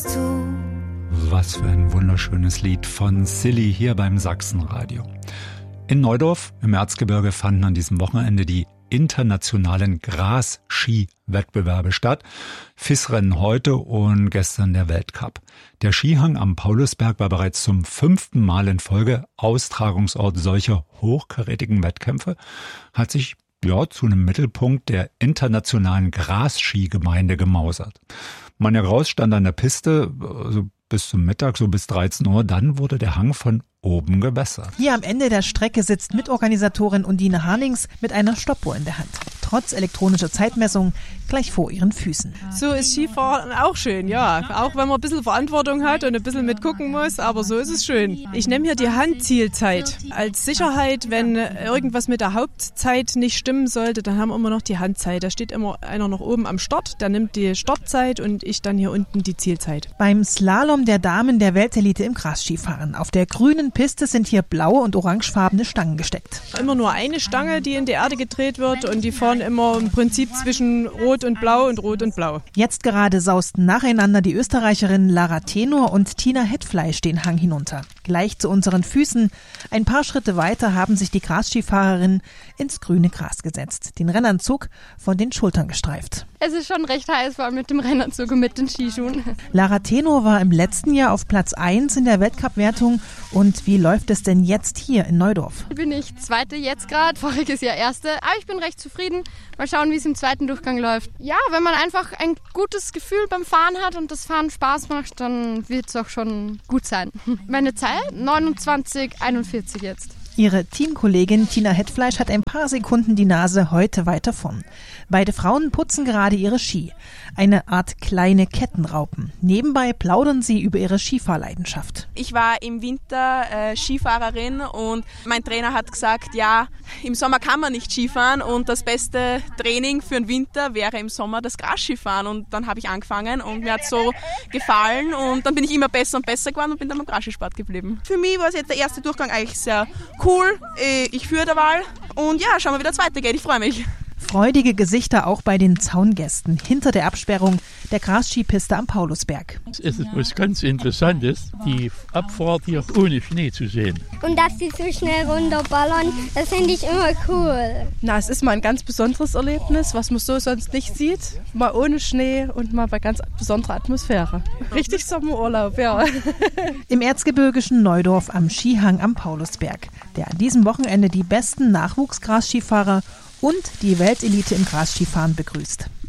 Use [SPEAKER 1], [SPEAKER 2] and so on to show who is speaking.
[SPEAKER 1] Was für ein wunderschönes Lied von Silly hier beim Sachsenradio. In Neudorf im Erzgebirge fanden an diesem Wochenende die internationalen Gras-Ski-Wettbewerbe statt. FIS-Rennen heute und gestern der Weltcup. Der Skihang am Paulusberg war bereits zum 5. Mal in Folge Austragungsort solcher hochkarätigen Wettkämpfe, hat sich zu einem Mittelpunkt der internationalen Gras-Ski-Gemeinde gemausert. Manja Graus stand an der Piste, bis zum Mittag, so bis 13 Uhr. Dann wurde der Hang von oben gebessert.
[SPEAKER 2] Hier am Ende der Strecke sitzt Mitorganisatorin Undine Harnings mit einer Stoppuhr in der Hand. Trotz elektronischer Zeitmessung gleich vor ihren Füßen.
[SPEAKER 3] So ist Skifahren auch schön, ja. Auch wenn man ein bisschen Verantwortung hat und ein bisschen mitgucken muss, aber so ist es schön. Ich nehme hier die Handzielzeit als Sicherheit. Wenn irgendwas mit der Hauptzeit nicht stimmen sollte, dann haben wir immer noch die Handzeit. Da steht immer einer noch oben am Start, der nimmt die Startzeit und ich dann hier unten die Zielzeit.
[SPEAKER 2] Beim Slalom der Damen der Weltelite im Grasskifahren. Auf der grünen Piste sind hier blaue und orangefarbene Stangen gesteckt.
[SPEAKER 3] Immer nur eine Stange, die in die Erde gedreht wird und die fahren immer im Prinzip zwischen Rot und Blau und Rot und Blau.
[SPEAKER 2] Jetzt gerade sausten nacheinander die Österreicherinnen Lara Tenor und Tina Hetfleisch den Hang hinunter. Gleich zu unseren Füßen. Ein paar Schritte weiter haben sich die Grasskifahrerinnen ins grüne Gras gesetzt. Den Rennanzug von den Schultern gestreift.
[SPEAKER 4] Es ist schon recht heiß, vor allem mit dem Rennanzug und mit den Skischuhen.
[SPEAKER 2] Lara Tenor war im letzten Jahr auf Platz 1 in der Weltcup-Wertung. Und wie läuft es denn jetzt hier in Neudorf?
[SPEAKER 4] Bin ich Zweite jetzt gerade, voriges Jahr Erste. Aber ich bin recht zufrieden. Mal schauen, wie es im zweiten Durchgang läuft. Ja, wenn man einfach ein gutes Gefühl beim Fahren hat und das Fahren Spaß macht, dann wird es auch schon gut sein. Meine Zeit? 29,41 jetzt.
[SPEAKER 2] Ihre Teamkollegin Tina Hetfleisch hat ein paar Sekunden die Nase heute weiter vorn. Beide Frauen putzen gerade ihre Ski. Eine Art kleine Kettenraupen. Nebenbei plaudern sie über ihre Skifahrleidenschaft.
[SPEAKER 5] Ich war im Winter Skifahrerin und mein Trainer hat gesagt, ja, im Sommer kann man nicht Skifahren und das beste Training für den Winter wäre im Sommer das Grasskifahren. Und dann habe ich angefangen und mir hat es so gefallen und dann bin ich immer besser und besser geworden und bin dann beim Grasskisport geblieben. Für mich war es jetzt der erste Durchgang eigentlich sehr cool. Ich führe der Wahl und ja, schauen wir, wie der zweite geht. Ich freue mich.
[SPEAKER 2] Freudige Gesichter auch bei den Zaungästen hinter der Absperrung der Grasskipiste am Paulusberg.
[SPEAKER 6] Es ist etwas ganz Interessantes, die Abfahrt hier ohne Schnee zu sehen.
[SPEAKER 7] Und dass sie so schnell runterballern, das finde ich immer cool.
[SPEAKER 3] Es ist mal ein ganz besonderes Erlebnis, was man so sonst nicht sieht. Mal ohne Schnee und mal bei ganz besonderer Atmosphäre. Richtig Sommerurlaub, ja.
[SPEAKER 2] Im erzgebirgischen Neudorf am Skihang am Paulusberg, der an diesem Wochenende die besten Nachwuchsgrasskifahrer und die Weltelite im Grasskifahren begrüßt.